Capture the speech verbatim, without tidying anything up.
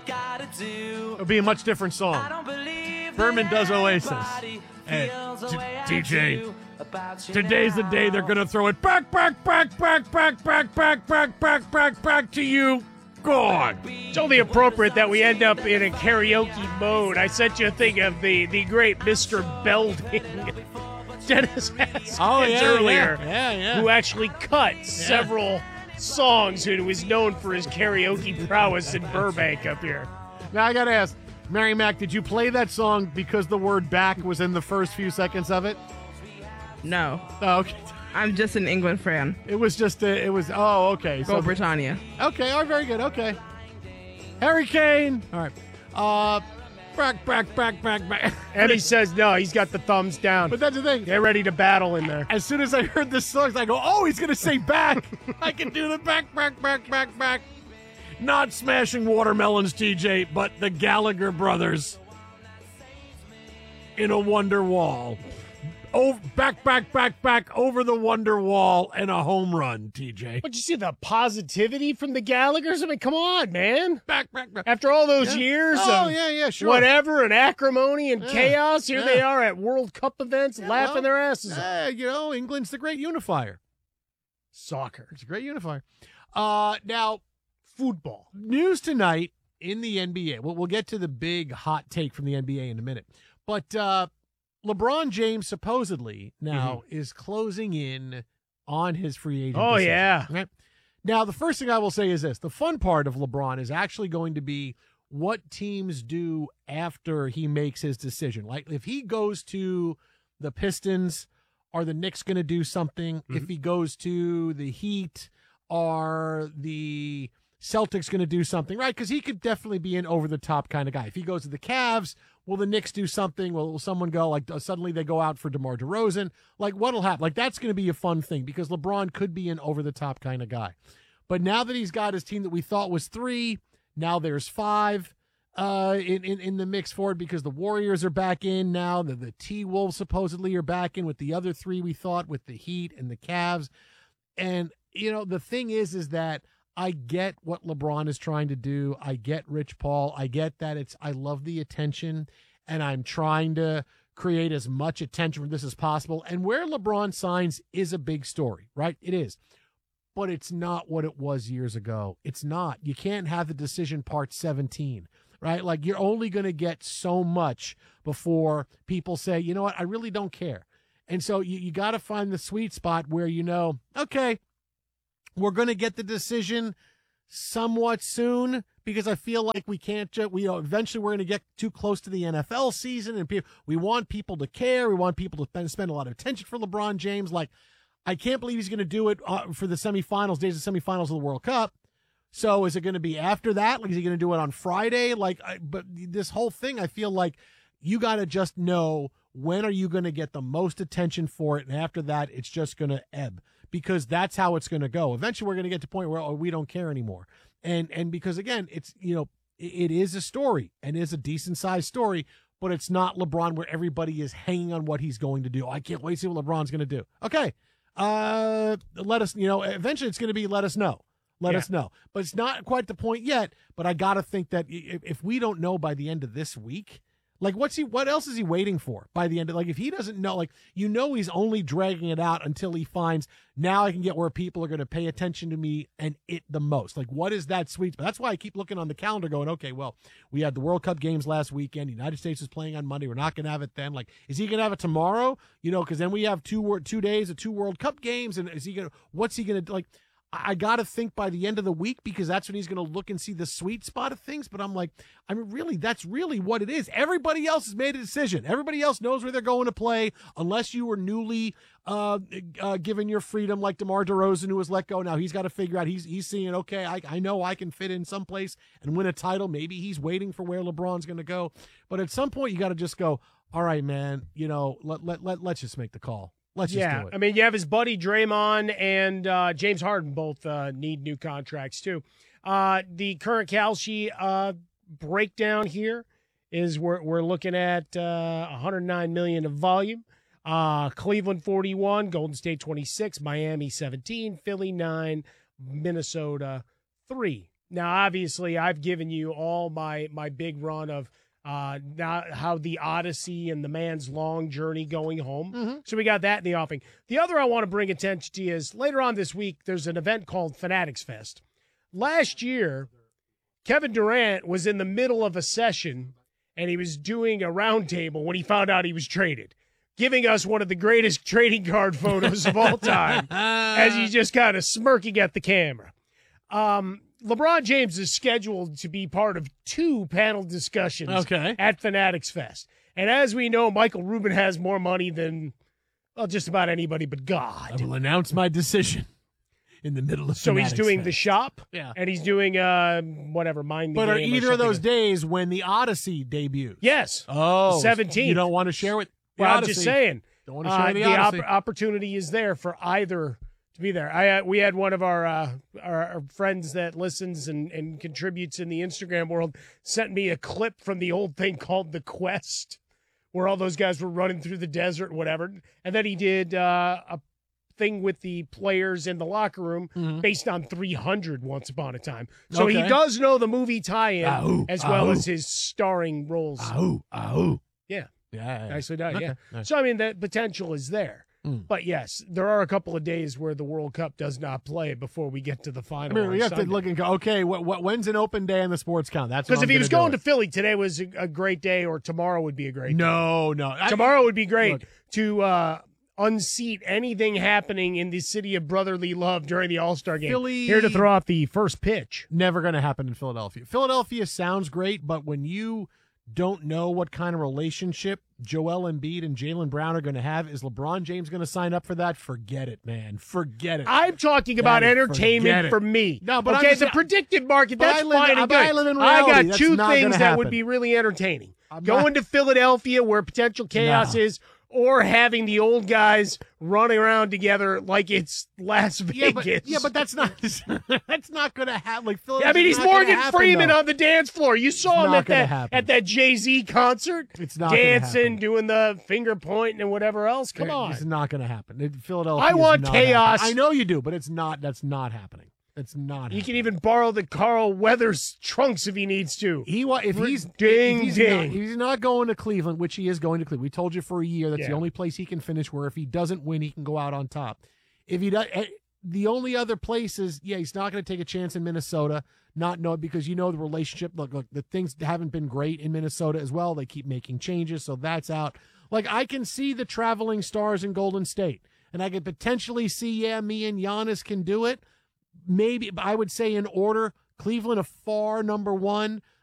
It'll be a much different song. Furman does Oasis. And D J, today's the day they're going to throw it back, back, back, back, back, back, back, back, back, back, back to you. God. It's only appropriate that we end up in a karaoke mode. I sent you a thing of the, the great Mister Belding, Dennis Haskins oh, yeah, earlier, yeah, yeah, yeah. who actually cut yeah. several songs, who was known for his karaoke prowess in Burbank up here. Now, I got to ask, Mary Mac, did you play that song because the word back was in the first few seconds of it? No. Oh, okay. I'm just an England fan. It was just, a, it was, oh, okay. Go so, Britannia. Okay, oh, very good, okay. Harry Kane. All right. Uh, back, back, back, back, back. And he says no, he's got the thumbs down. But that's the thing. Get ready to battle in there. As soon as I heard this song, I go, oh, he's going to say back. I can do the back, back, back, back, back. Not Smashing Watermelons, T J, but the Gallagher brothers in a Wonder Wall. Oh, back, back, back, back over the Wonder Wall and a home run, T J. But you see the positivity from the Gallaghers? I mean, come on, man. Back, back, back. After all those yeah. years oh, of yeah, yeah, sure. whatever and acrimony and yeah. chaos, here yeah. they are at World Cup events yeah, laughing well, their asses off. Uh, you know, England's the great unifier. Soccer. It's a great unifier. Uh, now, football. News tonight in the N B A. We'll, we'll get to the big hot take from the N B A in a minute. But uh, LeBron James supposedly now mm-hmm. is closing in on his free agent Oh, decision. yeah. Right? Now, the first thing I will say is this. The fun part of LeBron is actually going to be what teams do after he makes his decision. Like, if he goes to the Pistons, are the Knicks going to do something? Mm-hmm. If he goes to the Heat, are the Celtics going to do something, right? Because he could definitely be an over-the-top kind of guy. If he goes to the Cavs, will the Knicks do something? Will someone go, like, suddenly they go out for DeMar DeRozan? Like, what'll happen? Like, that's going to be a fun thing because LeBron could be an over-the-top kind of guy. But now that he's got his team that we thought was three, now there's five uh, in, in, in the mix for it because the Warriors are back in now. The, the T-Wolves supposedly are back in with the other three we thought with the Heat and the Cavs. And, you know, the thing is, is that I get what LeBron is trying to do. I get Rich Paul. I get that it's, I love the attention and I'm trying to create as much attention for this as possible. And where LeBron signs is a big story, right? It is, but it's not what it was years ago. It's not. You can't have the decision part seventeen, right? Like you're only going to get so much before people say, you know what? I really don't care. And so you, you got to find the sweet spot where, you know, okay, we're going to get the decision somewhat soon because I feel like we can't just, we, you know, eventually we're going to get too close to the N F L season and people, we want people to care. We want people to spend a lot of attention for LeBron James. Like, I can't believe he's going to do it uh, for the semifinals, days of semifinals of the World Cup. So is it going to be after that? Like, is he going to do it on Friday? Like, I, but this whole thing, I feel like you got to just know when are you going to get the most attention for it. And after that, it's just going to ebb. Because that's how it's going to go. Eventually, we're going to get to a point where oh, we don't care anymore. And and because, again, it's, you know, it, it is a story and is a decent-sized story, but it's not LeBron where everybody is hanging on what he's going to do. I can't wait to see what LeBron's going to do. Okay, uh, let us, you know, eventually it's going to be let us know. Let yeah. us know. But it's not quite the point yet, but I got to think that if, if we don't know by the end of this week, like, what's he? What else is he waiting for by the end of, like, if he doesn't know, like, you know, he's only dragging it out until he finds, now I can get where people are going to pay attention to me and it the most. Like, what is that sweet spot? That's why I keep looking on the calendar going, okay, well, we had the World Cup games last weekend. The United States is playing on Monday. We're not going to have it then. Like, is he going to have it tomorrow? You know, because then we have two, two days of two World Cup games. And is he going to, what's he going to do? Like, I got to think by the end of the week because that's when he's going to look and see the sweet spot of things. But I'm like, I mean, really, that's really what it is. Everybody else has made a decision. Everybody else knows where they're going to play unless you were newly uh, uh, given your freedom like DeMar DeRozan, who was let go. Now he's got to figure out, he's he's seeing, okay, I, I know I can fit in someplace and win a title. Maybe he's waiting for where LeBron's going to go. But at some point, you got to just go, all right, man, you know, let, let, let, let's just make the call. Let's yeah, just do it. I mean, you have his buddy Draymond and uh, James Harden both uh, need new contracts, too. Uh, the current Kalshi uh, breakdown here is we're, we're looking at uh, one hundred nine million dollars of volume. Uh, Cleveland forty-one, Golden State twenty-six, Miami seventeen, Philly nine, Minnesota three. Now, obviously, I've given you all my my big run of uh, now how the Odyssey and the man's long journey going home. Mm-hmm. So we got that in the offing. The other I want to bring attention to is later on this week, there's an event called Fanatics Fest. Last year, Kevin Durant was in the middle of a session, and he was doing a roundtable when he found out he was traded, giving us one of the greatest trading card photos of all time as he's just kind of smirking at the camera. Um, LeBron James is scheduled to be part of two panel discussions Okay. at Fanatics Fest. And as we know, Michael Rubin has more money than, well, just about anybody but I God. will announce my decision in the middle of So he's Fanatics doing Fest. the shop, Yeah. and he's doing, uh, whatever, Mind the But are Game or either of something those like- days when the Odyssey debuts? Yes. Oh, The seventeenth. You don't want to share with the Well, I'm Odyssey. just saying. Don't want to share Uh, the the op- Odyssey. opportunity is there for either to be there. I uh, we had one of our, uh, our our friends that listens and, and contributes in the Instagram world sent me a clip from the old thing called The Quest, where all those guys were running through the desert and whatever. And then he did uh, a thing with the players in the locker room Mm-hmm. based on three hundred Once Upon a Time. So he Okay. does know the movie tie-in Ahoo, as well ahoo. as his starring roles. Ahoo, ahoo. Yeah. Yeah, yeah. Nicely done, Okay, yeah. nice. So, I mean, the potential is there. Mm. But, yes, there are a couple of days where the World Cup does not play before we get to the I final. mean, on we have to Sunday. look and go, okay, what, what, when's an open day on the sports count? That's Because what if I'm he was gonna going do to Philly, today was a, a great day, or tomorrow would be a great it. day. No, no. I- Tomorrow would be great Look. to uh, unseat anything happening in the city of brotherly love during the All-Star game. Philly- Here to throw out the first pitch. Never going to happen in Philadelphia. Philadelphia sounds great, but when you don't know what kind of relationship Joel Embiid and Jaylen Brown are going to have, is LeBron James going to sign up for that? Forget it, man. Forget it. I'm talking about That is- forget entertainment it. for me. No, but I'm okay, just- the predicted market, but that's I live- fine and but I good. live in I reality. got That's two not things gonna that would happen. be really entertaining. I'm Going not- to Philadelphia where potential chaos No. is, or having the old guys running around together like it's Las Vegas. yeah, but, yeah, but that's not that's not going to happen. Like Yeah, I mean, he's Philadelphia's not gonna Morgan happen, Freeman though. on the dance floor. You saw It's him not at gonna that happen. at that Jay-Z concert, It's not gonna dancing, happen. doing the finger pointing and whatever else. Come on. It's not going to happen. It- Philadelphia. I is want not chaos. happening. I know you do, but it's not. That's not happening. It's not. You happening. can even borrow the Carl Weathers trunks if he needs to. He wa- if he's Ding, if he's ding. Not, he's not going to Cleveland, which he is going to Cleveland. We told you for a year that's the Yeah. only place he can finish. Where if he doesn't win, he can go out on top. If he does, eh, the only other place is yeah, he's not going to take a chance in Minnesota. Not know because you know the relationship. Look, look, the things haven't been great in Minnesota as well. They keep making changes, so that's out. Like I can see the traveling stars in Golden State, and I could potentially see yeah, me and Giannis can do it. Maybe I would say in order, Cleveland a far number one,